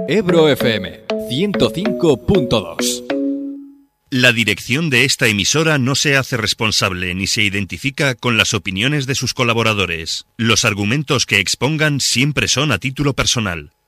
Ebro FM 105.2. La dirección de esta emisora no se hace responsable ni se identifica con las opiniones de sus colaboradores. Los argumentos que expongan siempre son a título personal.